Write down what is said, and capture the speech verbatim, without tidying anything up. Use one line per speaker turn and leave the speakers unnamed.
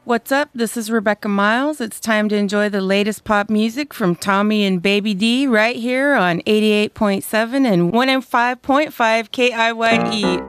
What's up? This is Rebecca Miles. It's time to enjoy the latest pop music from Tommy and Baby D right here on eighty-eight point seven and one oh five point five K I Y E.